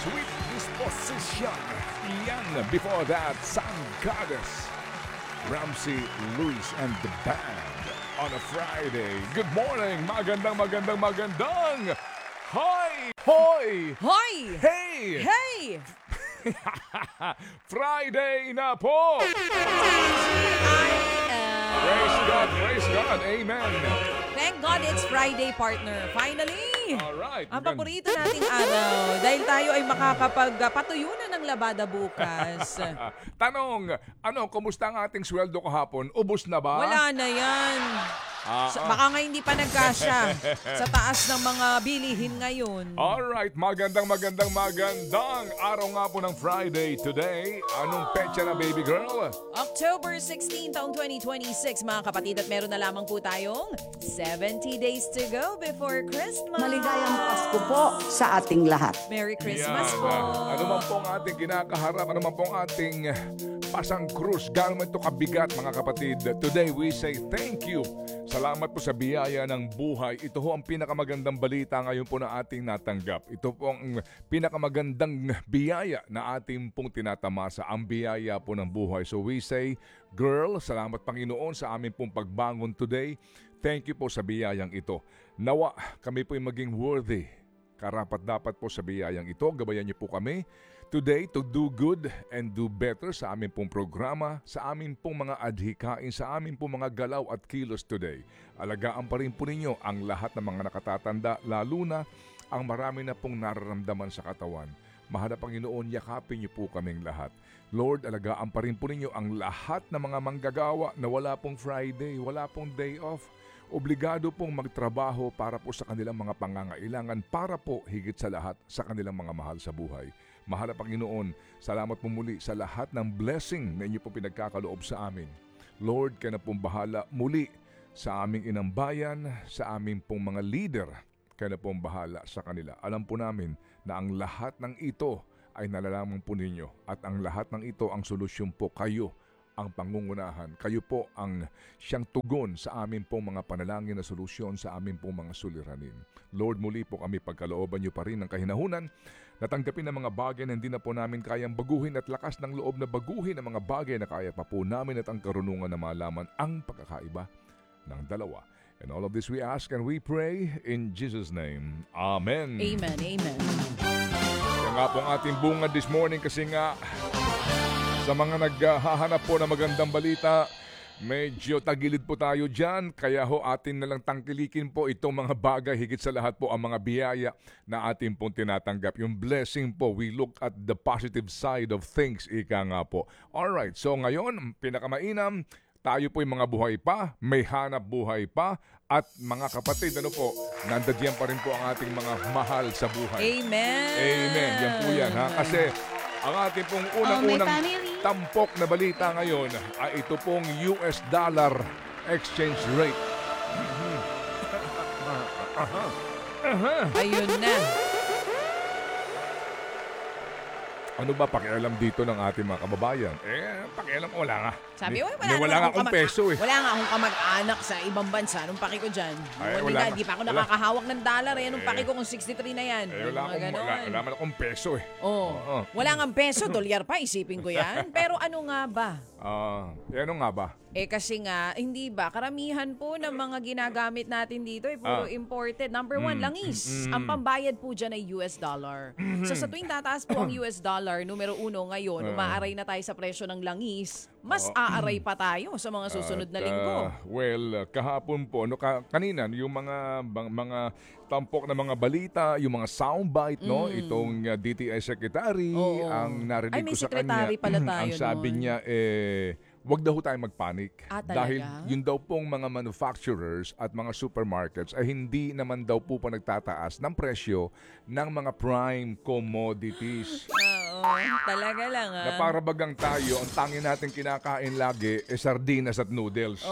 Sweet Disposition. Yan. Before that, Sun Goddess. Ramsey Lewis and the band on a Friday. Good morning. Magandang. Hi! Hoy! Hoy! Hey! Hey! Friday na po! Praise God. Amen. Thank God it's Friday, partner. Finally! Alright. Ang paborito nating araw dahil tayo ay makakapagpatuyunan ng labada bukas. Tanong, kumusta ang ating sweldo kahapon? Ubus na ba? Wala na yan. Baka nga hindi pa nagkasya sa taas ng mga bilihin ngayon. Alright, magandang araw nga po ng Friday today. Anong petsa na, baby girl? October 16, taong 2026, mga kapatid, at meron na lamang po tayong 70 days to go before Christmas. Maligayang Pasko po sa ating lahat. Merry Christmas Yan. po. Ano man pong ating kinakaharap, ano man pong ating pasang krus, gano'n man ito kabigat, mga kapatid. Today we say thank you. Salamat po sa biyaya ng buhay. Ito ho ang pinakamagandang balita ngayon po na ating natanggap. Ito po ang pinakamagandang biyaya na ating pong tinatamasa, ang biyaya po ng buhay. So we say, girl, salamat Panginoon sa aming pong pagbangon today. Thank you po sa biyayang ito. Nawa kami po maging worthy. Karapat-dapat po sa biyayang ito. Gabayan niyo po kami today to do good and do better sa aming pong programa, sa aming pong mga adhikain, sa aming pong mga galaw at kilos today. Alagaan pa rin po ninyo ang lahat ng mga nakatatanda, lalo na ang marami na pong nararamdaman sa katawan. Mahal na Panginoon, yakapin niyo po kaming lahat. Lord, alagaan pa rin po ninyo ang lahat ng mga manggagawa na wala pong Friday, wala pong day off. Obligado pong magtrabaho para po sa kanilang mga pangangailangan, para po higit sa lahat sa kanilang mga mahal sa buhay. Mahal na Panginoon, salamat po muli sa lahat ng blessing na inyo po pinagkakaloob sa amin. Lord, kayo na pong bahala muli sa aming inang bayan, sa aming pong mga leader. Kayo na pong bahala sa kanila. Alam po namin na ang lahat ng ito ay nalalaman po ninyo, at ang lahat ng ito, ang solusyon po kayo ang pangungunahan. Kayo po ang siyang tugon sa amin pong mga panalangin na solusyon sa amin pong mga suliranin. Lord, muli po kami pagkalooban niyo pa rin ng kahinahunan, natanggapin ang mga bagay na hindi na po namin kayang baguhin, at lakas ng loob na baguhin ang mga bagay na kaya pa po namin, at ang karunungan na malaman ang pagkakaiba ng dalawa. And all of this we ask and we pray in Jesus' name. Amen. Amen. Kaya nga pong ating bungad this morning, kasi nga sa mga naghahanap po ng magandang balita, medyo tagilid po tayo dyan. Kaya ho atin nalang tangkilikin po itong mga bagay. Higit sa lahat po ang mga biyaya na atin pong tinatanggap. Yung blessing po, we look at the positive side of things. Ika nga po. Alright, so ngayon, pinakamainam, tayo po'y mga buhay pa, may hanap buhay pa, at mga kapatid, nandiyan pa rin po ang ating mga mahal sa buhay. Amen. Yan po yan, ha? Kasi ang ating pong unang-unang tampok na balita ngayon ay ito pong US dollar exchange rate. Ayun na. Ano ba pakialam dito ng ating mga kababayan? Pakialam, wala nga. Sabi, wala nga akong peso eh. Wala nga akong kamag-anak sa ibang bansa. Anong paki ko dyan? Hindi pa ako nakakahawak ng dollar. Anong paki ko kung 63 na yan? Wala man akong peso eh. Wala nga peso, dolyar pa, isipin ko yan. Pero ano nga ba? Ano nga ba? Kasi nga, hindi ba, karamihan po ng mga ginagamit natin dito ay puro imported. Number one, langis. Ang pambayad po dyan ay US dollar. So sa tuwing tataas po ang US dollar, numero uno ngayon, umaaray na tayo sa presyo ng langis. Mas aaray pa tayo sa mga susunod na linggo. Kahapon po, kanina, yung mga tampok na mga balita, yung mga soundbite, itong DTI Secretary, ang narinig ko sa kanya, pala tayo ang sabi niya, wag daw tayo magpanik. Dahil yun daw pong mga manufacturers at mga supermarkets ay hindi naman daw po nagtataas ng presyo ng mga prime commodities. Talaga lang Na para bagang tayo, ang tangin natin kinakain lagi sardinas at noodles.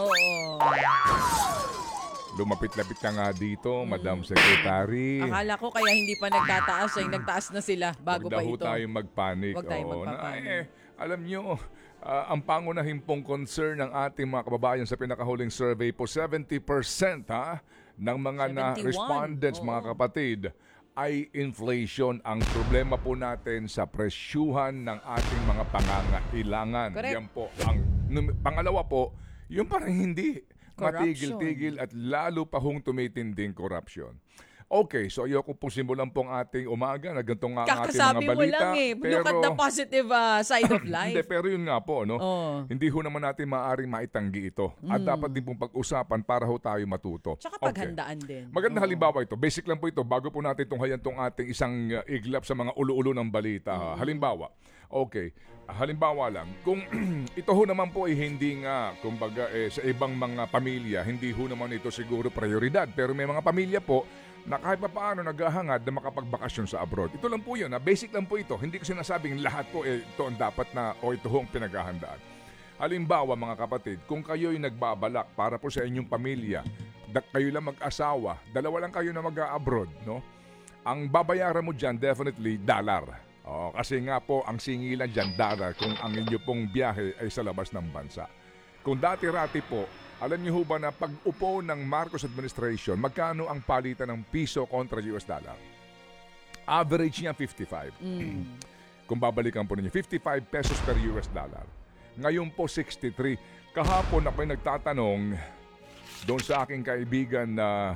Lumapit-lapit ka nga dito, Madam Secretary. Akala ko kaya hindi pa nagtataas ay nagtaas na sila bago pa ito. Huwag tayong magpanik. Huwag tayong magpapanik. Alam nyo, ang pangunahing pong concern ng ating mga kababayan sa pinakahuling survey po, 70% ng mga 71. respondents, mga kapatid, ay inflation. Ang problema po natin sa presyuhan ng ating mga pangangailangan. Correct. Yan po. Ang pangalawa po, yung parang hindi Corruption. matigil-tigil at lalo pa hong tumitinding corruption. Okay, so ayoko pong simulan pong ating umaga na ganito nga ang ating mga Kakasabi mo balita. lang Look at the positive side of life. Hindi, pero yun nga po, no? Oh. Hindi ho naman natin maaaring maitanggi ito. At dapat din pong pag-usapan para ho tayo matuto. Tsaka Okay. paghandaan din. Magandang halimbawa ito. Basic lang po ito. Bago po natin tunghayan ating isang iglap sa mga ulo-ulo ng balita. Halimbawa. Okay. Halimbawa lang. Kung ito ho naman po ay hindi nga, kumbaga sa ibang mga pamilya, hindi ho naman ito siguro prioridad. Pero may mga pamilya po na kahit pa paano naghahangad na makapagbakasyon sa abroad. Ito lang po yun. Basic lang po ito. Hindi ko sinasabing lahat po ito ang dapat na o ito ho ang pinaghahandaan. Halimbawa mga kapatid, kung kayo'y nagbabalak para po sa inyong pamilya, kayo lang mag-asawa, dalawa lang kayo na mag-abroad, no? Ang babayaran mo dyan, definitely, dollar. Kasi nga po, ang singilan dyan, dollar, kung ang inyo pong biyahe ay sa labas ng bansa. Kung dati-rati po, alam niyo ho ba na pag-upo ng Marcos administration, magkano ang palitan ng piso kontra US dollar? Average niya 55. Kung babalikan po ninyo, 55 pesos per US dollar. Ngayon po 63. Kahapon ako'y nagtatanong doon sa aking kaibigan na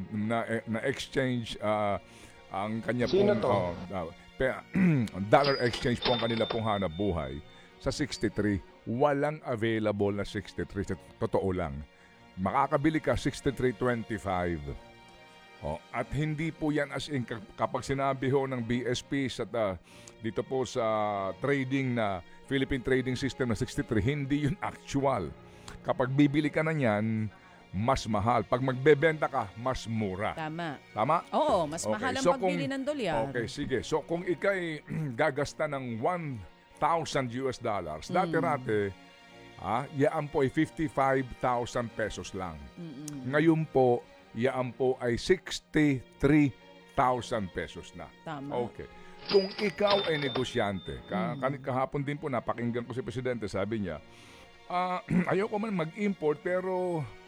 exchange ang kanya Sino pong to? dollar exchange po ang kanila pong hanap buhay sa 63. Walang available na 63. Sa totoo lang. Makakabili ka 63.25. At hindi po yan as in kapag sinabi ho ng BSP sa dito po sa trading na Philippine Trading System na 63, hindi yun actual. Kapag bibili ka na yan, mas mahal. Pag magbebenta ka, mas mura. Tama. Tama? Oo, mas Okay, mahal ang so pagbili ng dolyar. Okay, sige. So kung ikay gagasta ng 1,000 US dollars, dati-rati, yaan po ay 55,000 pesos lang. Ngayon po, yaan po ay 63,000 pesos na. Tama. Okay. Kung ikaw ay negosyante, kahapon din po napakinggan ko si Presidente, sabi niya, ayoko man mag-import pero